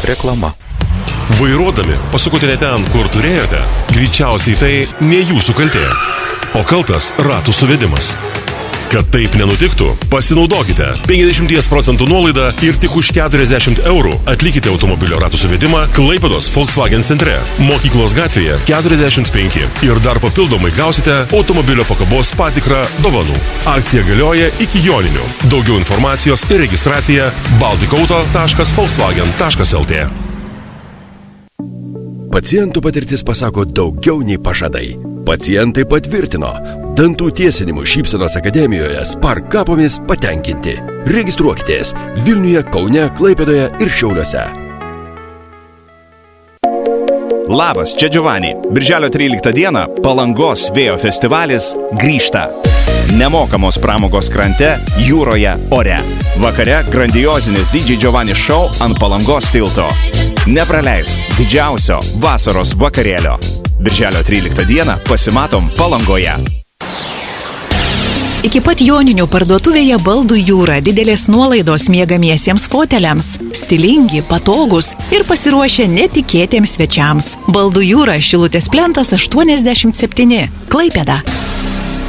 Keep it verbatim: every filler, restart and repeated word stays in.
Reklama. Vairuodami pasukote ne ten, kur turėjote, greičiausiai tai ne jūsų kaltė, o kaltas ratų suvedimas. Kad taip nenutiktų, pasinaudokite penkiasdešimt procentų nuolaidą ir tik už keturiasdešimt eurų atlikite automobilio ratų suvedimą Klaipėdos Volkswagen centre, Mokyklos gatvėje keturiasdešimt penki ir dar papildomai gausite automobilio pakabos patikrą dovanų. Akcija galioja iki joninių. Daugiau informacijos ir registracija baltikauto taškas volkswagen taškas lt. Pacientų patirtis pasako daugiau nei pažadai. Pacientai patvirtino, dantų tiesinimų Šypsenos akademijoje Sparkapomis patenkinti. Registruokitės Vilniuje, Kaune, Klaipėdoje ir Šiauliuose. Labas, čia Giovanni. Birželio tryliktą dieną Palangos vėjo festivalis grįžta. Nemokamos pramogos krante, jūroje, ore. Vakare grandiozinis D J Giovanni show ant Palangos tilto. Nepraleisk didžiausio vasaros vakarėlio. Birželio tryliktą dieną pasimatom Palangoje. Iki pat joninių parduotuvėje Baldų jūra didelės nuolaidos miegamiesiems foteliams. Stilingi, patogus ir pasiruošę netikėtiems svečiams. Baldų jūra, Šilutės plentas aštuoniasdešimt septyni. Klaipėda.